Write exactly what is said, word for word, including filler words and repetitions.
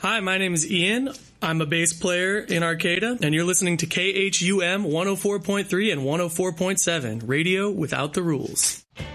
Hi, my name is Ian. I'm a bass player in Arcata, and you're listening to K H U M one oh four point three and one oh four point seven, Radio Without the Rules.